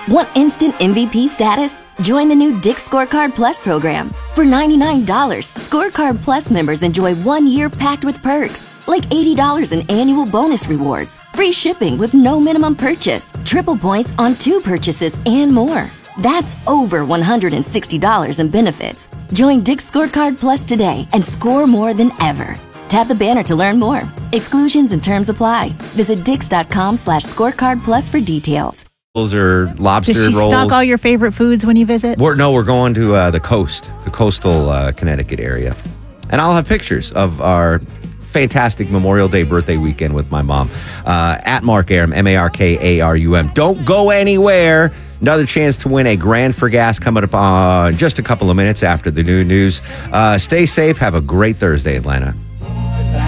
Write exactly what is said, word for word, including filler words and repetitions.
Want instant M V P status? Join the new Dick's Scorecard Plus program. For ninety-nine dollars, Scorecard Plus members enjoy one year packed with perks, like eighty dollars in annual bonus rewards, free shipping with no minimum purchase, triple points on two purchases, and more. That's over one hundred sixty dollars in benefits. Join Dick's Scorecard Plus today and score more than ever. Tap the banner to learn more. Exclusions and terms apply. Visit dix.com slash scorecard plus for details. Or lobster Does she rolls. stock all your favorite foods when you visit? We're, no, we're going to uh, the coast, the coastal uh, Connecticut area. And I'll have pictures of our fantastic Memorial Day birthday weekend with my mom. Uh, at Mark Arum, M A R K A R U M. Don't go anywhere. Another chance to win a grand for gas coming up on just a couple of minutes after the new news. Uh, stay safe. Have a great Thursday, Atlanta.